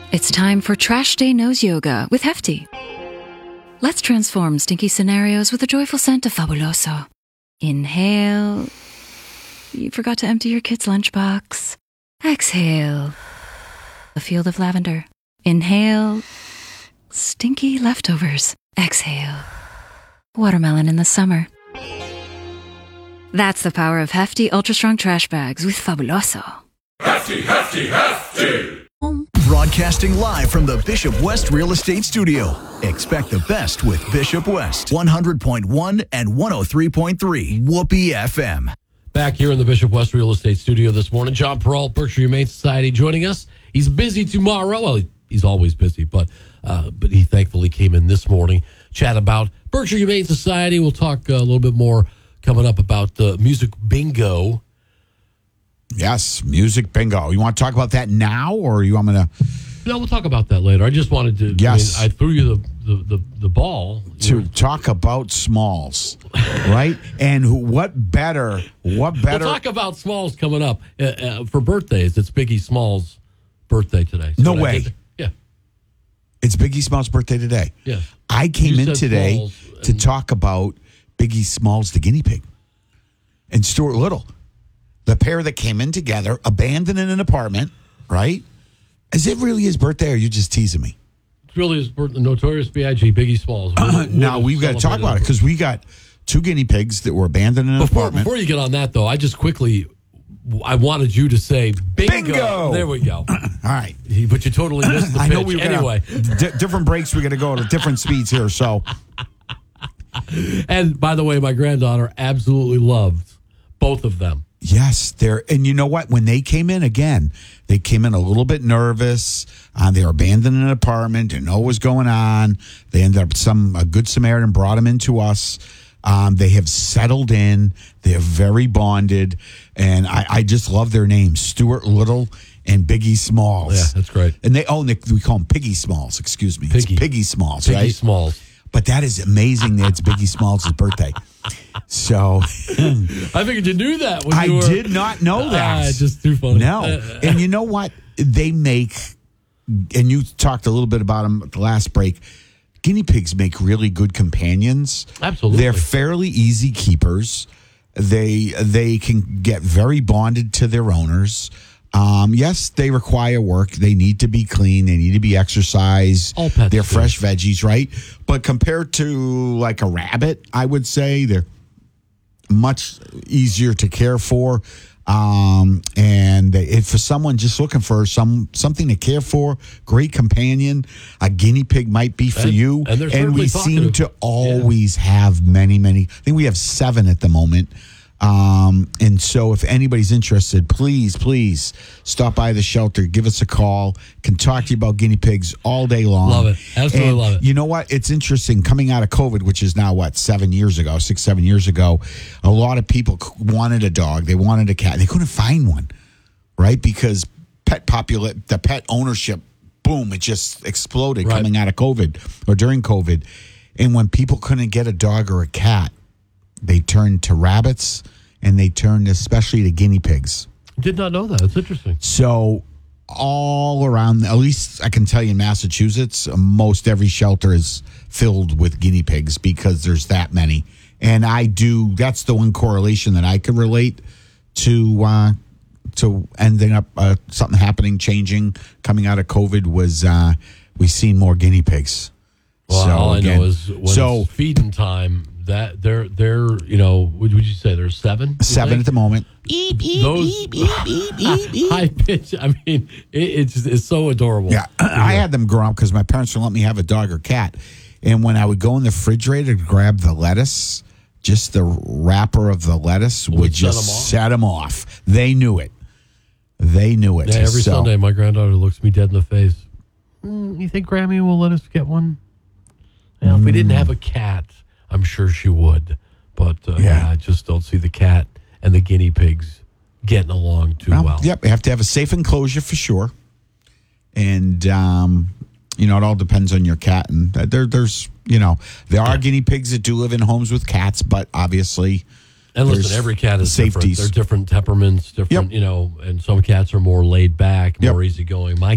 It's time for Trash Day Nose Yoga with Hefty. Let's transform stinky scenarios with the joyful scent of Fabuloso. Inhale. You forgot to empty your kid's lunchbox. Exhale. A field of lavender. Inhale. Stinky leftovers. Exhale. Watermelon in the summer. That's the power of Hefty Ultra Strong Trash Bags with Fabuloso. Hefty, hefty, hefty! Broadcasting live from the Bishop West Real Estate Studio. Expect the best with Bishop West. 100.1 and 103.3 Whoopee FM. Back here in the Bishop West Real Estate Studio this morning, John Peralt, Berkshire Humane Society, joining us. He's busy tomorrow. Well, he's always busy, but he thankfully came in this morning. Chat about Berkshire Humane Society. We'll talk a little bit more coming up about the music bingo. Yes, music bingo. You want to talk about that now, or you want me to? No, we'll talk about that later. I just wanted to. Yes, I threw you the ball to talk about Smalls, right? And what better? We'll talk about Smalls coming up for birthdays. It's Biggie Smalls' birthday today. No way. Yeah, it's Biggie Smalls' birthday today. Yeah, I came in today to talk about Biggie Smalls, the guinea pig, and Stuart Little. The pair that came in together, abandoned in an apartment, right? Is it really his birthday, or are you just teasing me? It's really his birthday. Notorious B.I.G. Biggie Smalls. Now, we've got to talk about it, because we got two guiney pigs that were abandoned in an apartment. Before you get on that, though, I wanted you to say bingo. There we go. All right. But you totally missed the pitch. I know we were anyway. Different breaks, we got to go at different speeds here, so. And, by the way, my granddaughter absolutely loved both of them. Yes, and you know what? When they came in again, they came in a little bit nervous. They were abandoned in an apartment, didn't know what was going on. They ended up a good Samaritan brought them into us. They have settled in. They are very bonded, and I just love their names, Stuart Little and Biggie Smalls. Yeah, that's great. And we call him Piggy Smalls. Excuse me, It's Piggy Smalls, Piggy right? Smalls. But that is amazing that it's Biggie Smalls' birthday. So I figured you knew that. I did not know that. Just too funny. No. And you know what? They make, and you talked a little bit about them at the last break, guinea pigs make really good companions. Absolutely. They're fairly easy keepers. They can get very bonded to their owners. Yes, they require work. They need to be clean. They need to be exercised. All pets They're do. fresh veggies, right? But compared to like a rabbit, I would say they're much easier to care for. And if for someone just looking for something to care for, great companion, a guinea pig might be for you. And we seem to always have many. I think we have 7 at the moment. And so if anybody's interested, please stop by the shelter, give us a call, can talk to you about guinea pigs all day long. Love it. Absolutely love it. You know what? It's interesting coming out of COVID, which is now 7 years ago, 6-7 years ago, a lot of people wanted a dog. They wanted a cat. They couldn't find one, right? Because the pet ownership, boom, it just exploded coming out of COVID or during COVID. And when people couldn't get a dog or a cat, they turned to rabbits, and they turned especially to guinea pigs. Did not know that. It's interesting. So all around, at least I can tell you in Massachusetts, most every shelter is filled with guinea pigs because there's that many. And that's the one correlation that I could relate to ending up something happening, changing, coming out of COVID was we've seen more guinea pigs. Well, so, all I know is when it's feeding time, that they're would you say there's 7? 7 at the moment. Those high pitch. I mean, it's so adorable. Yeah, I had them grow up because my parents would let me have a dog or cat, and when I would go in the refrigerator to grab the lettuce, just the wrapper of the lettuce would just set them off. They knew it. Yeah, every Sunday, my granddaughter looks me dead in the face. You think Grammy will let us get one? Well, if we didn't have a cat, I'm sure she would. But I just don't see the cat and the guinea pigs getting along too well. Yep, you have to have a safe enclosure for sure. And, it all depends on your cat. And there's there are guinea pigs that do live in homes with cats, but obviously And listen, every cat is safeties. different. They're different temperaments, and some cats are more laid back, more easygoing. My